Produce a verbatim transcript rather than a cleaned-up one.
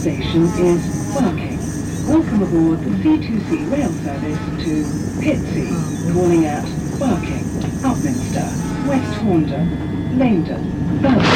station is Barking. Welcome aboard the C two C rail service to Pitsea, calling at Barking, Upminster, West Horndon, Langdon, Birmingham.